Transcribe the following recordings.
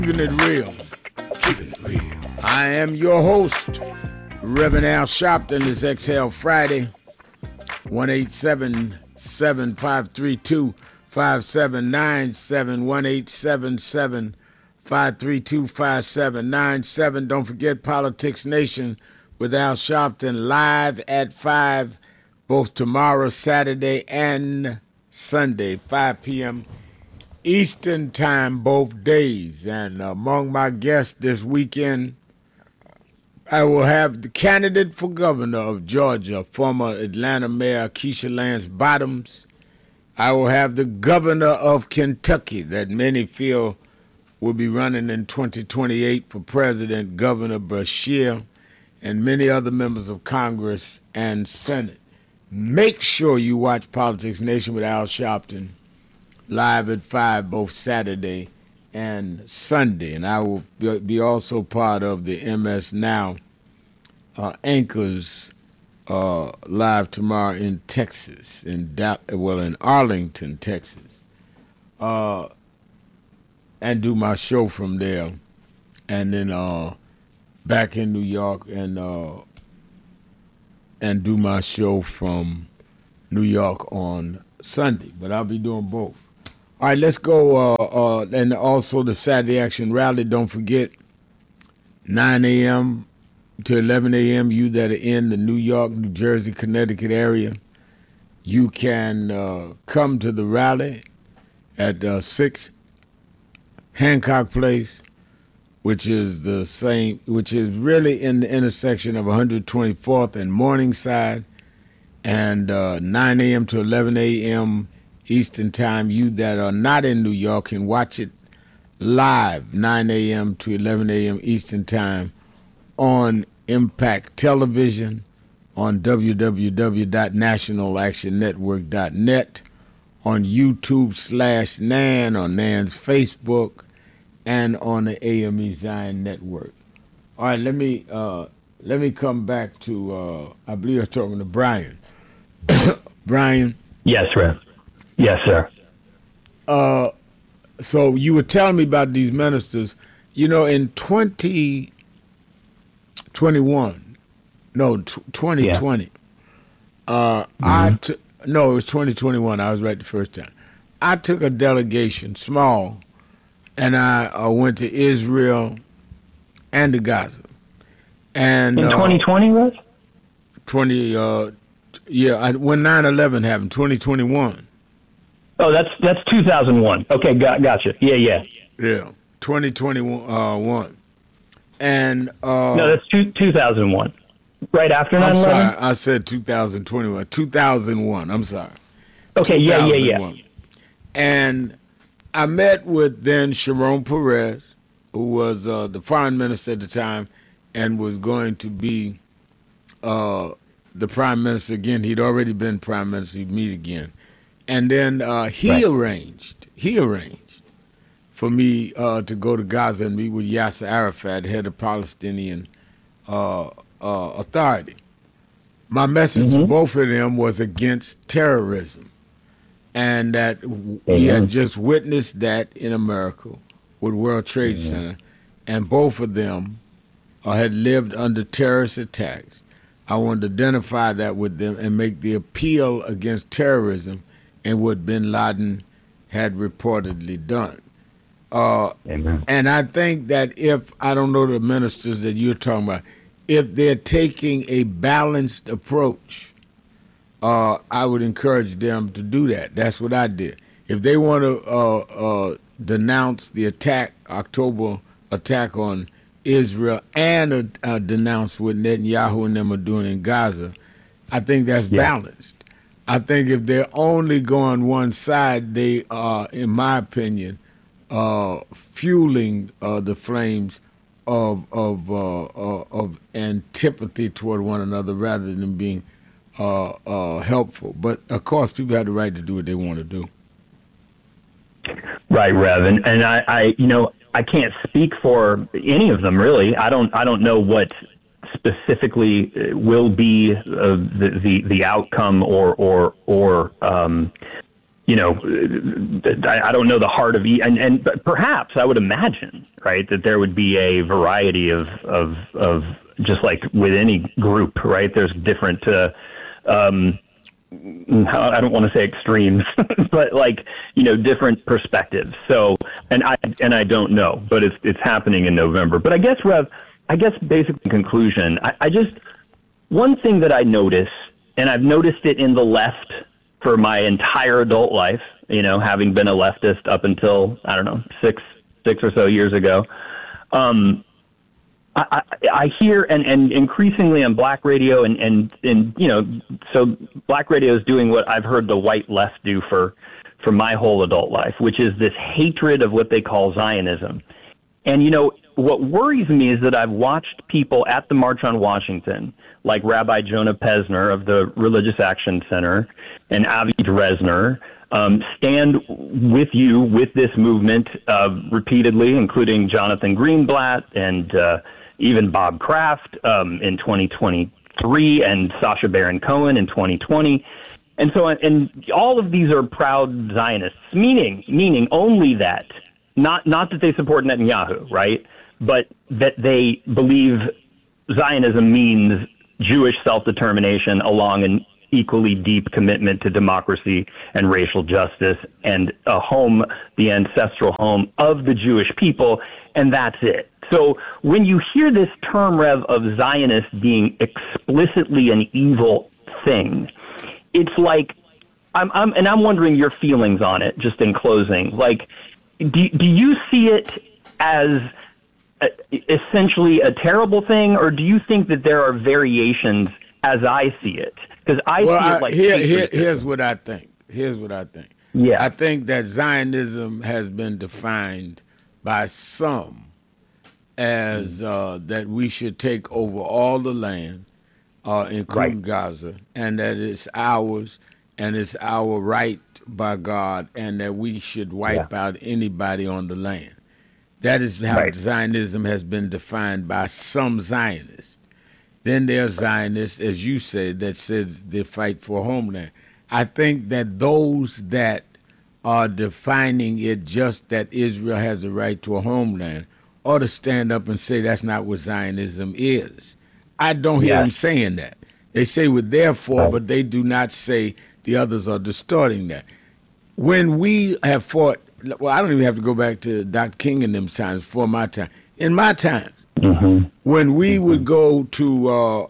Keeping it real. Keeping it real. I am your host, Reverend Al Sharpton. It's Exhale Friday. 1-877-532-5797. 1-877-532-5797. Don't forget Politics Nation with Al Sharpton live at 5, both tomorrow, Saturday, and Sunday, 5 p.m. Eastern Time, both days. And among my guests this weekend, I will have the candidate for governor of Georgia, former Atlanta Mayor Keisha Lance Bottoms. I will have the governor of Kentucky that many feel will be running in 2028 for president, Governor Beshear, and many other members of Congress and Senate. Make sure you watch Politics Nation with Al Sharpton live at 5, both Saturday and Sunday. And I will be also part of the MS Now anchors live tomorrow in Texas, in Arlington, Texas, and do my show from there, and then back in New York and do my show from New York on Sunday. But I'll be doing both. All right, let's go. And also the Saturday Action Rally. Don't forget, 9 a.m. to 11 a.m., you that are in the New York, New Jersey, Connecticut area, you can come to the rally at 6 Hancock Place, which is really in the intersection of 124th and Morningside, and 9 a.m. to 11 a.m. Eastern Time. You that are not in New York can watch it live, 9 a.m. to 11 a.m. Eastern Time on Impact Television, on www.nationalactionnetwork.net, on YouTube/NAN, on NAN's Facebook, and on the AME Zion Network. All right, let me come back to, I believe I was talking to Brian. Brian? Yes, Rev. Yes, sir. So you were telling me about these ministers. You know, in 2020. No, it was 2021. I was right the first time. I took a delegation, small, and I went to Israel and to Gaza. And in 2020, Rev? When 9/11 happened, 2021. Oh, that's 2001. Okay, gotcha. Yeah. Yeah, 2021. And no, that's 2001. Right after 9/11? I'm sorry, I said 2021. 2001, I'm sorry. Okay, yeah. And I met with then Sharon Peres, who was the foreign minister at the time and was going to be the prime minister again. He'd already been prime minister. He'd meet again. And then he arranged for me to go to Gaza and meet with Yasser Arafat, head of Palestinian Authority. My message to both of them was against terrorism, and that we had just witnessed that in America with World Trade Center, and both of them had lived under terrorist attacks. I wanted to identify that with them and make the appeal against terrorism and what bin Laden had reportedly done. And I think that I don't know the ministers that you're talking about, if they're taking a balanced approach, I would encourage them to do that. That's what I did. If they want to denounce the October attack on Israel, and denounce what Netanyahu and them are doing in Gaza, I think that's balanced. I think if they're only going one side, they are, in my opinion, fueling the flames of antipathy toward one another rather than being helpful. But of course, people have the right to do what they want to do. Right, Rev, and I can't speak for any of them really. I don't know what specifically will be the outcome or I don't know the heart of and perhaps I would imagine, right, that there would be a variety of just like with any group, right? There's different, I don't want to say extremes, but like, different perspectives. So, and I don't know, but it's happening in November. But I guess, Rev, basic conclusion, I just, one thing that I notice, and I've noticed it in the left for my entire adult life, having been a leftist up until, I don't know, six or so years ago. I hear, and increasingly on black radio and so black radio is doing what I've heard the white left do for my whole adult life, which is this hatred of what they call Zionism. And, what worries me is that I've watched people at the March on Washington, like Rabbi Jonah Pesner of the Religious Action Center and Avi Dresner, stand with you with this movement repeatedly, including Jonathan Greenblatt and even Bob Kraft in 2023 and Sacha Baron Cohen in 2020. And so, and all of these are proud Zionists, meaning only that, not that they support Netanyahu, right? But that they believe Zionism means Jewish self-determination along an equally deep commitment to democracy and racial justice and a home, the ancestral home of the Jewish people, and that's it. So when you hear this term, Rev, of Zionist being explicitly an evil thing, it's like, I'm wondering your feelings on it, just in closing. Like, do you see it as essentially a terrible thing, or do you think that there are variations as I see it? Because see it like here's what I think. Yeah, I think that Zionism has been defined by some as that we should take over all the land, including Gaza, and that it's ours and it's our right by God, and that we should wipe out anybody on the land. That is how Zionism has been defined by some Zionists. Then there are Zionists, as you said, that said they fight for homeland. I think that those that are defining it just that Israel has a right to a homeland ought to stand up and say that's not what Zionism is. I don't hear them saying that. They say with therefore, but they do not say the others are distorting that. When we have fought, well, I don't even have to go back to Dr. King in them times, before my time. In my time, when we would go to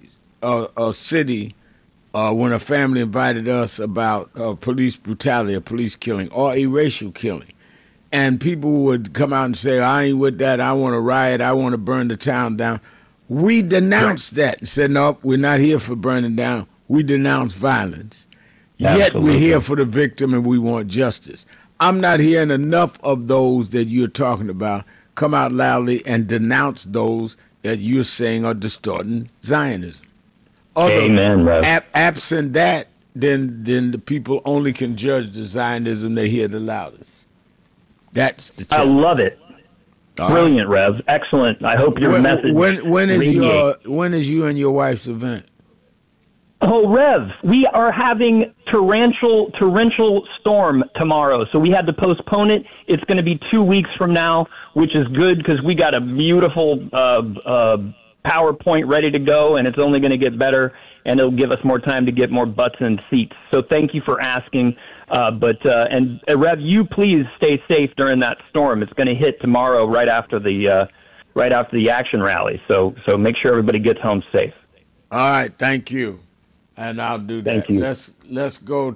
a city, when a family invited us about police brutality, a police killing, or a racial killing, and people would come out and say, I ain't with that, I want to riot, I want to burn the town down. We denounced that and said, no, we're not here for burning down. We denounce violence. Yet we're here for the victim and we want justice. I'm not hearing enough of those that you're talking about come out loudly and denounce those that you're saying are distorting Zionism. Amen, Rev. Absent that, then the people only can judge the Zionism they hear the loudest. That's the challenge. I love it. Brilliant, Rev. Excellent. I hope your message. When is you and your wife's event? Oh, Rev, we are having torrential storm tomorrow, so we had to postpone it. It's going to be 2 weeks from now, which is good because we got a beautiful PowerPoint ready to go, and it's only going to get better, and it'll give us more time to get more butts in seats. So thank you for asking. And Rev, you please stay safe during that storm. It's going to hit tomorrow right after the action rally. So make sure everybody gets home safe. All right, thank you. And I'll do that. Thank you. Let's go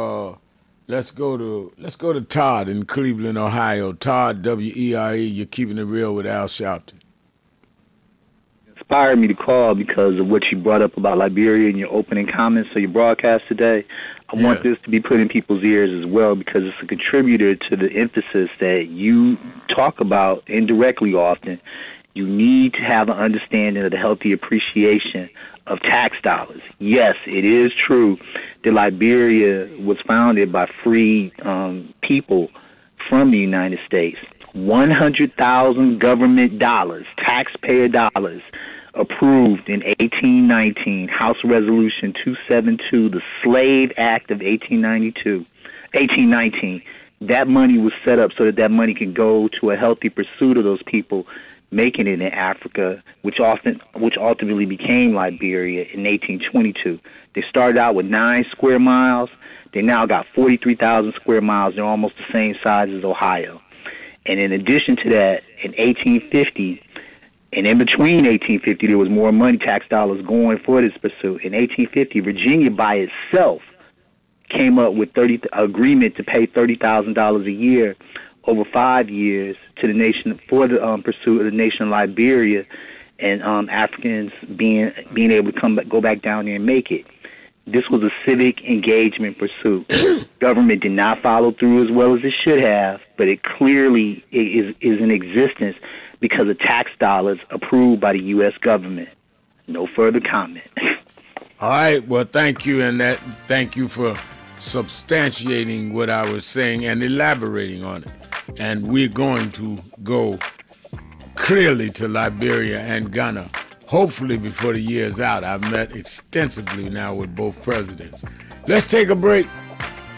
to Todd in Cleveland, Ohio. Todd, WERE, you're keeping it real with Al Sharpton. Inspired me to call because of what you brought up about Liberia in your opening comments of your broadcast today. I want this to be put in people's ears as well because it's a contributor to the emphasis that you talk about indirectly often. You need to have an understanding of the healthy appreciation of tax dollars. Yes, it is true that Liberia was founded by free people from the United States. 100,000 government dollars, taxpayer dollars, approved in 1819, House Resolution 272, the Slave Act of 1892, 1819. That money was set up so that that money could go to a healthy pursuit of those people making it in Africa, which ultimately became Liberia in 1822. They started out with 9 square miles. They now got 43,000 square miles. They're almost the same size as Ohio. And in addition to that, in 1850, and in between 1850, there was more money, tax dollars going for this pursuit. In 1850, Virginia by itself came up with agreement to pay $30,000 a year over 5 years to the nation for the pursuit of the nation of Liberia, and Africans being able to go back down there and make it. This was a civic engagement pursuit. Government did not follow through as well as it should have, but it clearly is in existence because of tax dollars approved by the U.S. government. No further comment. All right. Well, thank you, and thank you for substantiating what I was saying and elaborating on it. And we're going to go clearly to Liberia and Ghana, hopefully before the year's out. I've met extensively now with both presidents. Let's take a break.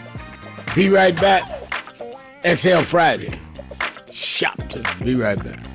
Be right back. Exhale Friday. Shopton. Be right back.